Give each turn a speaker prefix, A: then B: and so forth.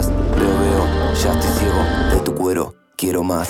A: vas, veo, ya estoy ciego de tu cuero, quiero más.